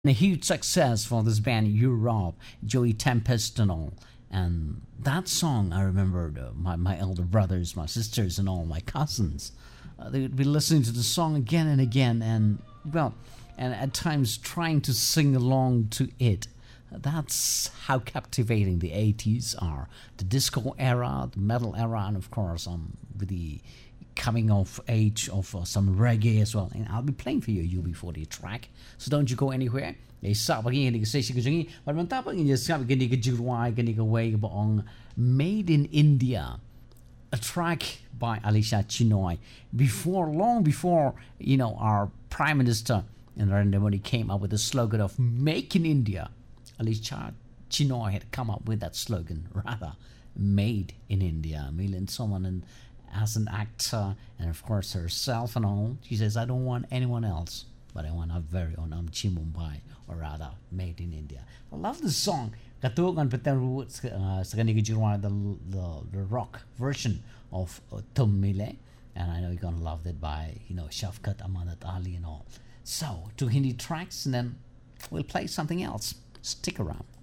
a huge success for this band Europe, Joey Tempest and all. And that song, I remembered my elder brothers, my sisters, and all my cousins. They would be listening to the song again and again, and at times trying to sing along to it. That's how captivating the 80s are. The disco era, the metal era, and of course, with the coming of age of some reggae as well. And I'll be playing for you a UB40 track, so don't you go anywhere. Made in India, a track by Alisha Chinoy. Long before, our Prime Minister Narendra Modi came up with the slogan of Make in India, Alisha Chinoy had come up with that slogan, rather, Made in India. Milind Soman, and as an actor, and of course herself and all, she says, I don't want anyone else, but I want our very own Amchi Mumbai, or rather, Made in India. I love this song. Katugan Peteru sa kanila jirwa the rock version of Tummile, and I know you're gonna love that by Shafkat Amanat Ali and all. So 2 Hindi tracks, and then we'll play something else. Stick around.